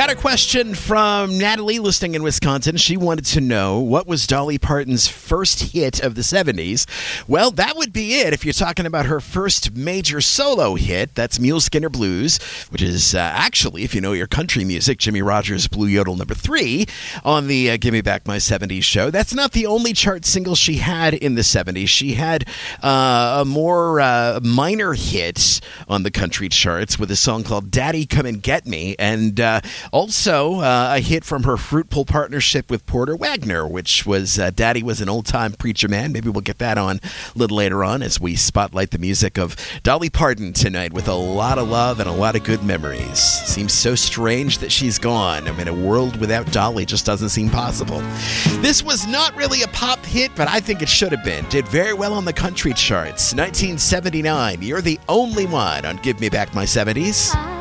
Got a question from Natalie listening in Wisconsin. She wanted to know, what was Dolly Parton's first hit of the 70s? Well, that would be it if you're talking about her first major solo hit. That's Mule Skinner Blues, which is actually, if you know your country music, Jimmy Rogers' Blue Yodel number 3 on the Give Me Back My 70s show. That's not the only chart single she had in the 70s. She had a more minor hit on the country charts with a song called Daddy Come and Get Me, and also a hit from her fruitful partnership with Porter Wagner, which was Daddy Was an Old-Time Preacher Man. Maybe we'll get that on a little later on as we spotlight the music of Dolly Parton tonight with a lot of love and a lot of good memories. Seems so strange that she's gone. I mean, a world without Dolly just doesn't seem possible. This was not really a pop hit, but I think it should have been. Did very well on the country charts. 1979, You're the Only One on Give Me Back My 70s.